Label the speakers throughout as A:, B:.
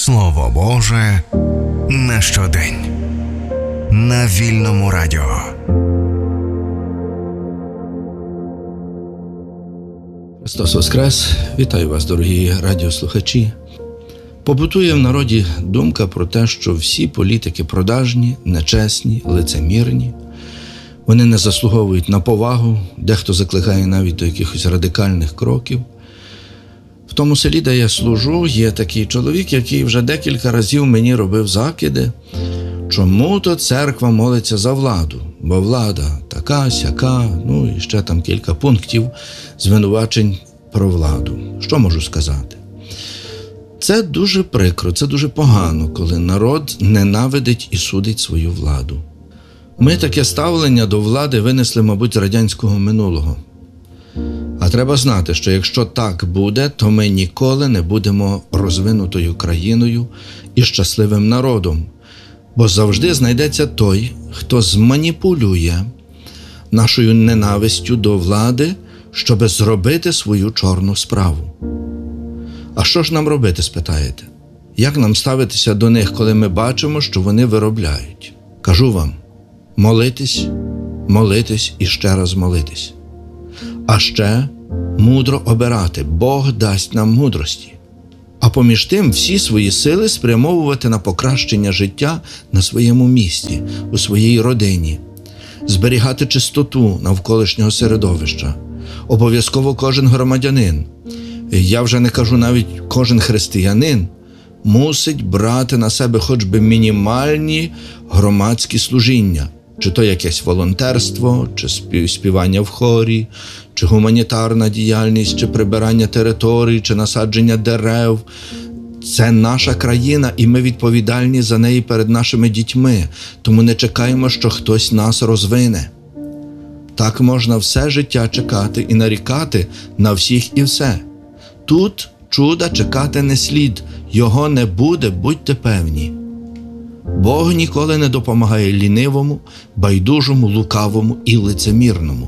A: Слово Боже на щодень. На Вільному радіо.
B: Христос Воскрес! Вітаю вас, дорогі радіослухачі. Побутує в народі думка про те, що всі політики продажні, нечесні, лицемірні. Вони не заслуговують на повагу, дехто закликає навіть до якихось радикальних кроків. В тому селі, де я служу, є такий чоловік, який вже декілька разів мені робив закиди, чому-то церква молиться за владу, бо влада така, сяка, і ще там кілька пунктів звинувачень про владу. Що можу сказати? Це дуже прикро, це дуже погано, коли народ ненавидить і судить свою владу. Ми таке ставлення до влади винесли, мабуть, з радянського минулого. А треба знати, що якщо так буде, то ми ніколи не будемо розвинутою країною і щасливим народом. Бо завжди знайдеться той, хто зманіпулює нашою ненавистю до влади, щоби зробити свою чорну справу. А що ж нам робити, спитаєте? Як нам ставитися до них, коли ми бачимо, що вони виробляють? Кажу вам, молитись, молитись і ще раз молитись. А ще мудро обирати. Бог дасть нам мудрості. А поміж тим всі свої сили спрямовувати на покращення життя на своєму місці, у своїй родині. Зберігати чистоту навколишнього середовища. Обов'язково кожен громадянин, я вже не кажу навіть кожен християнин, мусить брати на себе хоч би мінімальні громадські служіння. Чи то якесь волонтерство, чи співання в хорі, чи гуманітарна діяльність, чи прибирання територій, чи насадження дерев. Це наша країна, і ми відповідальні за неї перед нашими дітьми, тому не чекаємо, що хтось нас розвине. Так можна все життя чекати і нарікати на всіх і все. Тут чуда чекати не слід, його не буде, будьте певні. Бог ніколи не допомагає лінивому, байдужому, лукавому і лицемірному.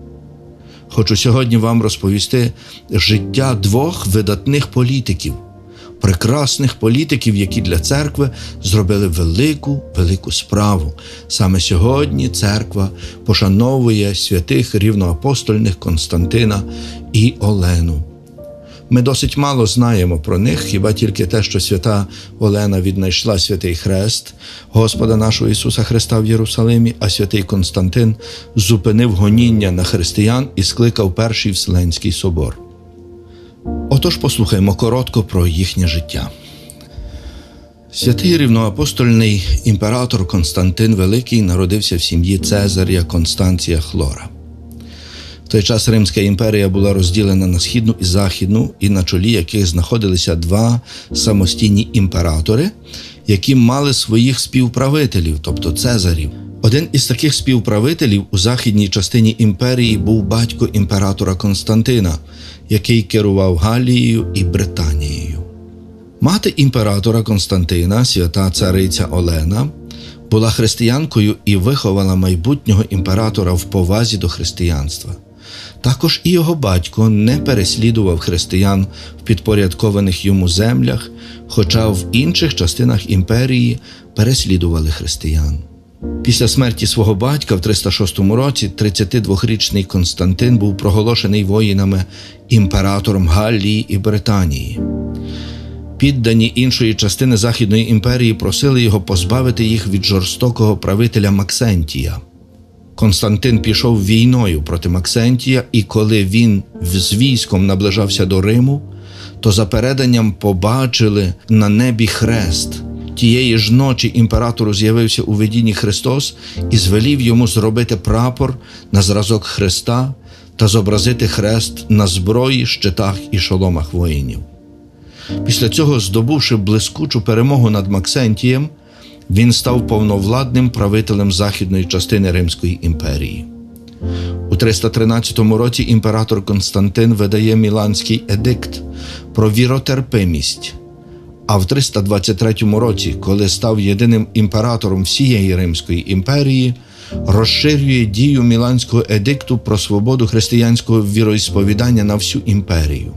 B: Хочу сьогодні вам розповісти життя двох видатних політиків, прекрасних політиків, які для церкви зробили велику справу. Саме сьогодні церква пошановує святих рівноапостольних Константина і Олену. Ми досить мало знаємо про них, хіба тільки те, що свята Олена віднайшла святий хрест Господа нашого Ісуса Христа в Єрусалимі, а святий Константин зупинив гоніння на християн і скликав Перший Вселенський собор. Отож послухаймо коротко про їхнє життя. Святий рівноапостольний імператор Константин Великий народився в сім'ї Цезаря Констанція Хлора. В той час Римська імперія була розділена на Східну і Західну, і на чолі яких знаходилися два самостійні імператори, які мали своїх співправителів, тобто цезарів. Один із таких співправителів у західній частині імперії був батько імператора Константина, який керував Галією і Британією. Мати імператора Константина, свята цариця Олена, була християнкою і виховала майбутнього імператора в повазі до християнства. Також і його батько не переслідував християн в підпорядкованих йому землях, хоча в інших частинах імперії переслідували християн. Після смерті свого батька в 306 році 32-річний Константин був проголошений воїнами імператором Галлії і Британії. Піддані іншої частини Західної імперії просили його позбавити їх від жорстокого правителя Максентія. Константин пішов війною проти Максентія, і коли він з військом наближався до Риму, то за переданням побачили на небі хрест. Тієї ж ночі імператору з'явився у видінні Христос і звелів йому зробити прапор на зразок хреста та зобразити хрест на зброї, щитах і шоломах воїнів. Після цього, здобувши блискучу перемогу над Максентієм, він став повновладним правителем західної частини Римської імперії. У 313 році імператор Константин видає Міланський едикт про віротерпимість, а в 323 році, коли став єдиним імператором всієї Римської імперії, розширює дію Міланського едикту про свободу християнського віроісповідання на всю імперію.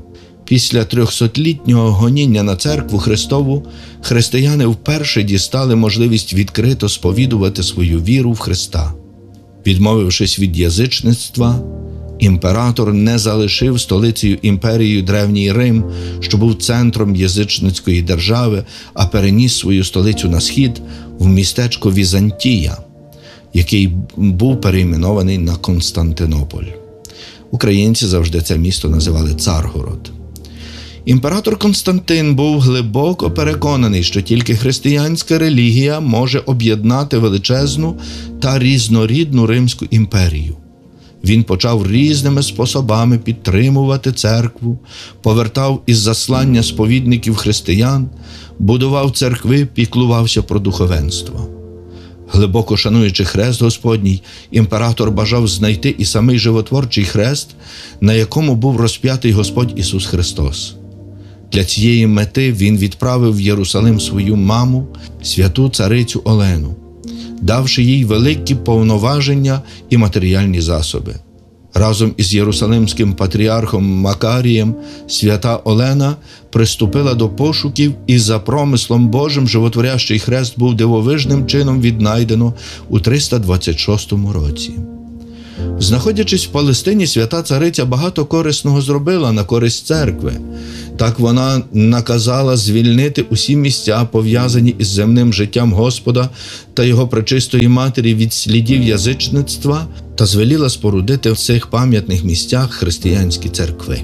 B: Після 300-літнього гоніння на церкву Христову християни вперше дістали можливість відкрито сповідувати свою віру в Христа. Відмовившись від язичництва, імператор не залишив столицею імперії Древній Рим, що був центром язичницької держави, а переніс свою столицю на схід в містечко Візантія, який був перейменований на Константинополь. Українці завжди це місто називали Царгород. Імператор Константин був глибоко переконаний, що тільки християнська релігія може об'єднати величезну та різнорідну Римську імперію. Він почав різними способами підтримувати церкву, повертав із заслання сповідників християн, будував церкви, піклувався про духовенство. Глибоко шануючи хрест Господній, імператор бажав знайти і самий животворчий хрест, на якому був розп'ятий Господь Ісус Христос. Для цієї мети він відправив в Єрусалим свою маму, святу царицю Олену, давши їй великі повноваження і матеріальні засоби. Разом із Єрусалимським патріархом Макарієм свята Олена приступила до пошуків, і за промислом Божим животворящий хрест був дивовижним чином віднайдено у 326 році. Знаходячись в Палестині, свята цариця багато корисного зробила на користь церкви. Так вона наказала звільнити усі місця, пов'язані із земним життям Господа та Його пречистої Матері від слідів язичництва, та звеліла спорудити в цих пам'ятних місцях християнські церкви.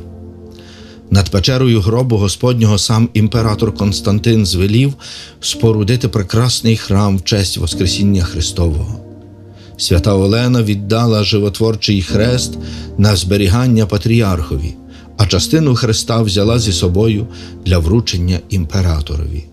B: Над печерою гробу Господнього сам імператор Константин звелів спорудити прекрасний храм в честь Воскресіння Христового. Свята Олена віддала животворчий хрест на зберігання патріархові, а частину хреста взяла зі собою для вручення імператорові.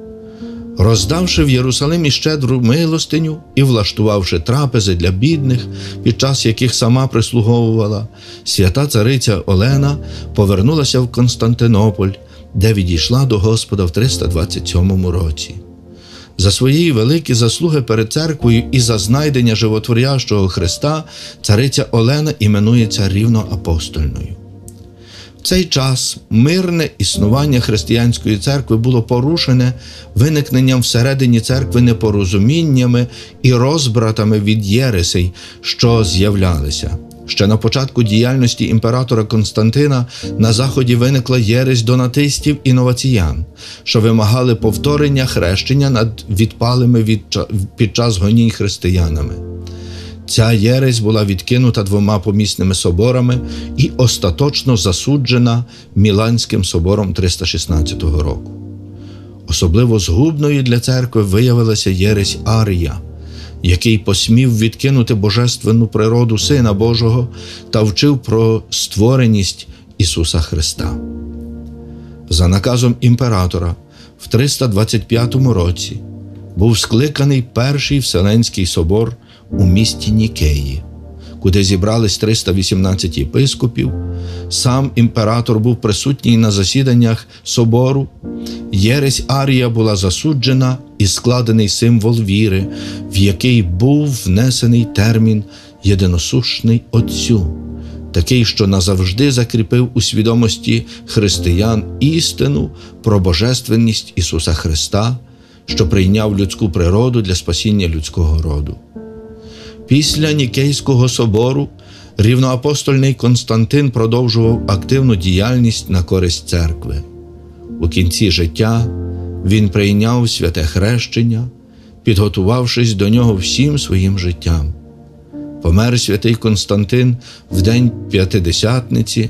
B: Роздавши в Єрусалимі щедру милостиню і влаштувавши трапези для бідних, під час яких сама прислуговувала, свята цариця Олена повернулася в Константинополь, де відійшла до Господа в 327 році. За свої великі заслуги перед церквою і за знайдення животворящого Христа цариця Олена іменується рівноапостольною. В цей час мирне існування християнської церкви було порушене виникненням всередині церкви непорозуміннями і розбратами від єресей, що з'являлися. Ще на початку діяльності імператора Константина на Заході виникла єресь донатистів і новаціян, що вимагали повторення хрещення над відпалими під час гонінь християнами. Ця єресь була відкинута 2 помісними соборами і остаточно засуджена Міланським собором 316 року. Особливо згубною для церкви виявилася єресь Арія, який посмів відкинути божественну природу Сина Божого та вчив про створеність Ісуса Христа. За наказом імператора в 325 році був скликаний Перший Вселенський собор у місті Нікеї, куди зібрались 318 єпископів. Сам імператор був присутній на засіданнях собору. Єресь Арія була засуджена і складений символ віри, в який був внесений термін «єдиносущний Отцю», такий, що назавжди закріпив у свідомості християн істину про божественність Ісуса Христа, що прийняв людську природу для спасіння людського роду. Після Нікейського собору рівноапостольний Константин продовжував активну діяльність на користь церкви. У кінці життя він прийняв святе хрещення, підготувавшись до нього всім своїм життям. Помер святий Константин в день П'ятидесятниці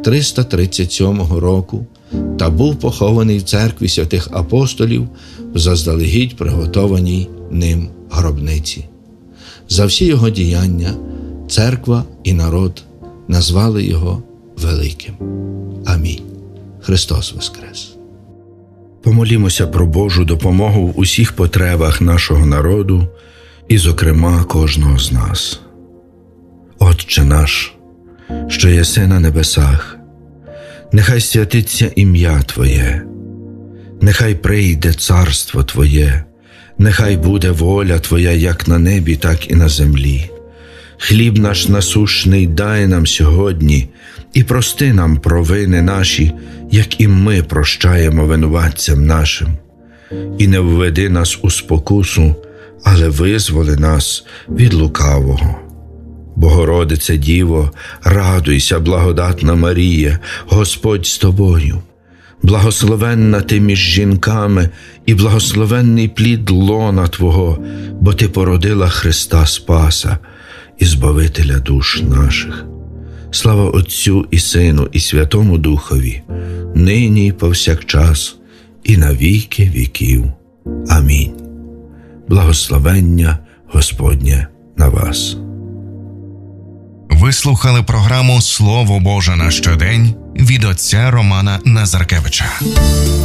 B: 337 року та був похований в церкві святих апостолів в заздалегідь приготованій ним гробниці. За всі його діяння церква і народ назвали його великим. Амінь. Христос Воскрес! Помолімося про Божу допомогу в усіх потребах нашого народу і, зокрема, кожного з нас. Отче наш, що єси на небесах, нехай святиться ім'я Твоє, нехай прийде царство Твоє, нехай буде воля Твоя як на небі, так і на землі. Хліб наш насущний дай нам сьогодні, і прости нам провини наші, як і ми прощаємо винуватцям нашим. І не введи нас у спокусу, але визволи нас від лукавого. Богородице Діво, радуйся, благодатна Марія, Господь з тобою. Благословенна ти між жінками, і благословенний плід лона Твого, бо ти породила Христа Спаса і Збавителя душ наших. Слава Отцю і Сину, і Святому Духові, нині і повсякчас, і на віки віків. Амінь. Благословення Господнє на вас.
A: Ви слухали програму «Слово Боже на щодень» від отця Романа Назаркевича.